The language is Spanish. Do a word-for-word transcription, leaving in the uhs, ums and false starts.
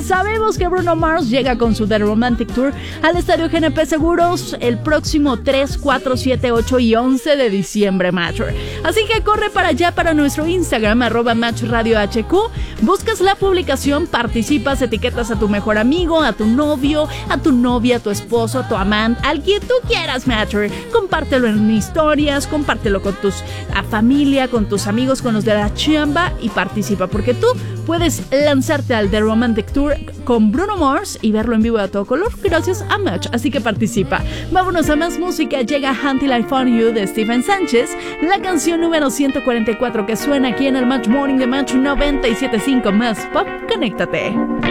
Sabemos que Bruno Mars llega con su The Romantic Tour al Estadio G N P Seguros el próximo tres, cuatro, siete, ocho y once de diciembre, Match. Así que corre para allá, para nuestro Instagram, arroba Match Radio H Q. Buscas la publicación, participas, etiquetas a tu mejor amigo, a tu novio, a tu novia, a tu esposo, a tu amante, al quien tú quieras, Matcher. Compártelo en historias, compártelo con tus a familia, con tus amigos, con los de la chamba y participa, porque tú puedes lanzarte al The Romantic Tour con Bruno Mars y verlo en vivo a todo color gracias a Match. Así que participa. Vámonos a más música. Llega Until I Found You de Stephen Sánchez, la canción número ciento cuarenta y cuatro que suena aquí en el Match Morning de Match noventa y siete punto cinco más pop. Conéctate.